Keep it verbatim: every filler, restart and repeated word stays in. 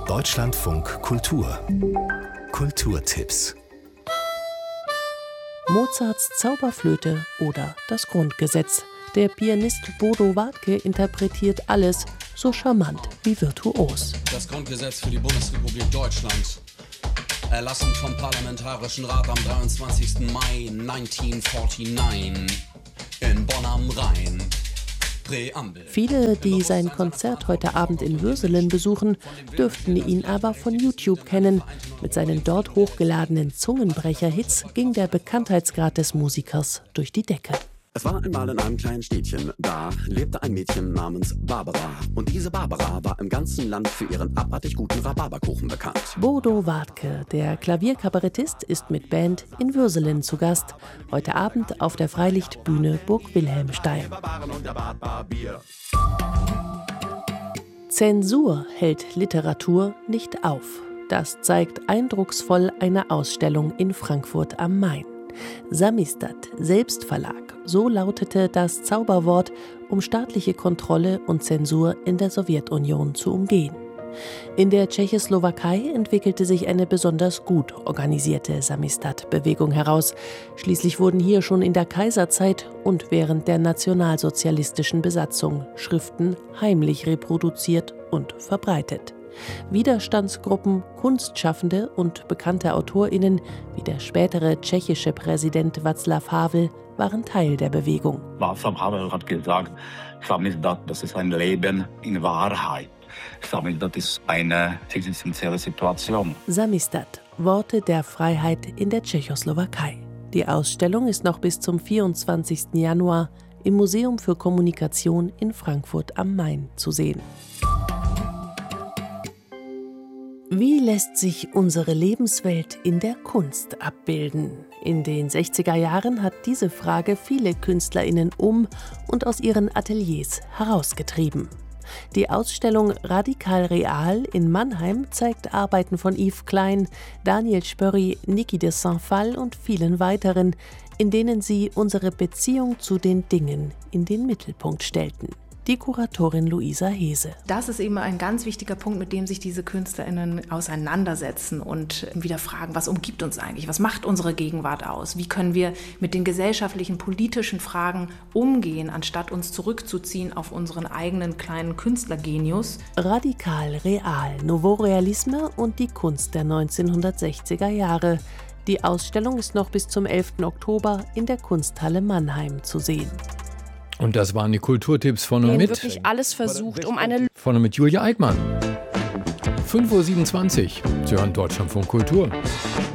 Deutschlandfunk Kultur Kulturtipps. Mozarts Zauberflöte oder das Grundgesetz. Der Pianist Bodo Wartke interpretiert alles so charmant wie virtuos. Das Grundgesetz für die Bundesrepublik Deutschland, erlassen vom Parlamentarischen Rat am dreiundzwanzigsten Mai neunzehnhundertneunundvierzig in Bonn am Rhein. Präambel. Viele, die sein Konzert heute Abend in Würselen besuchen, dürften ihn aber von YouTube kennen. Mit seinen dort hochgeladenen Zungenbrecher-Hits ging der Bekanntheitsgrad des Musikers durch die Decke. Es war einmal in einem kleinen Städtchen, da lebte ein Mädchen namens Barbara. Und diese Barbara war im ganzen Land für ihren abartig guten Rhabarberkuchen bekannt. Bodo Wartke, der Klavierkabarettist, ist mit Band in Würselen zu Gast. Heute Abend auf der Freilichtbühne Burg Wilhelmstein. Zensur hält Literatur nicht auf. Das zeigt eindrucksvoll eine Ausstellung in Frankfurt am Main. Samisdat, Selbstverlag, so lautete das Zauberwort, um staatliche Kontrolle und Zensur in der Sowjetunion zu umgehen. In der Tschechoslowakei entwickelte sich eine besonders gut organisierte Samisdat-Bewegung heraus. Schließlich wurden hier schon in der Kaiserzeit und während der nationalsozialistischen Besatzung Schriften heimlich reproduziert und verbreitet. Widerstandsgruppen, Kunstschaffende und bekannte AutorInnen wie der spätere tschechische Präsident Václav Havel waren Teil der Bewegung. Václav Havel hat gesagt, Samisdat, das ist ein Leben in Wahrheit. Samisdat ist eine existenzielle Situation. Samisdat, Worte der Freiheit in der Tschechoslowakei. Die Ausstellung ist noch bis zum vierundzwanzigsten Januar im Museum für Kommunikation in Frankfurt am Main zu sehen. Wie lässt sich unsere Lebenswelt in der Kunst abbilden? In den sechziger Jahren hat diese Frage viele KünstlerInnen um und aus ihren Ateliers herausgetrieben. Die Ausstellung Radikal Real in Mannheim zeigt Arbeiten von Yves Klein, Daniel Spörri, Niki de Saint-Phalle und vielen weiteren, in denen sie unsere Beziehung zu den Dingen in den Mittelpunkt stellten. Die Kuratorin Luisa Hese. Das ist eben ein ganz wichtiger Punkt, mit dem sich diese KünstlerInnen auseinandersetzen und wieder fragen, was umgibt uns eigentlich? Was macht unsere Gegenwart aus? Wie können wir mit den gesellschaftlichen, politischen Fragen umgehen, anstatt uns zurückzuziehen auf unseren eigenen kleinen Künstlergenius? Radikal Real, Nouveau Realisme und die Kunst der neunzehnhundertsechziger Jahre. Die Ausstellung ist noch bis zum elften Oktober in der Kunsthalle Mannheim zu sehen. Und das waren die Kulturtipps von und mit. Wirklich alles versucht, um eine Von und mit Julia Eickmann. fünf Uhr siebenundzwanzig. Sie hören Deutschlandfunk Kultur.